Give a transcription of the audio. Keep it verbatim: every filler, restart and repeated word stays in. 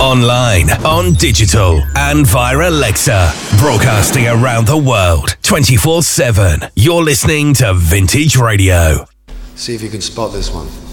Online, on digital, and via Alexa. Broadcasting around the world, twenty-four seven. You're listening to Vintage Radio. See if you can spot this one.